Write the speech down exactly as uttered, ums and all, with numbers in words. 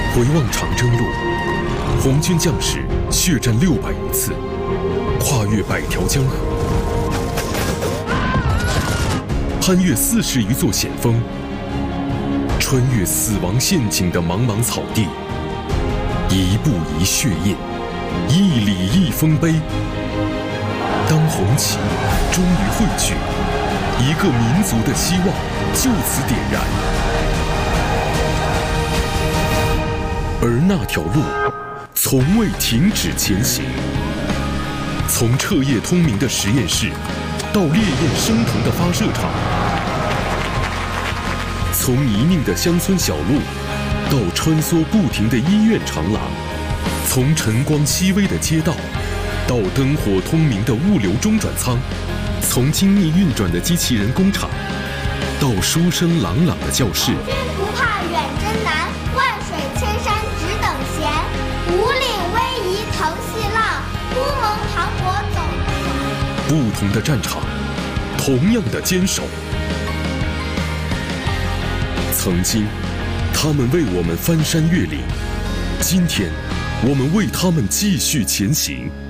回望长征路，红军将士血战六百余次，跨越百条江河，攀越四十余座险峰，穿越死亡陷阱的茫茫草地，一步一血印，一里一丰碑。当红旗终于汇聚，一个民族的希望就此点燃。而那条路从未停止前行，从彻夜通明的实验室到烈焰升腾的发射场，从泥泞的乡村小路到穿梭不停的医院长廊，从晨光熹微的街道到灯火通明的物流中转仓，从精密运转的机器人工厂到书声朗朗的教室。 军不怕远征难，万水千山只等闲。五岭逶迤腾细浪，乌蒙磅礴走不完。 不同的战场，同样的坚守。曾经，他们为我们翻山越岭；今天，我们为他们继续前行。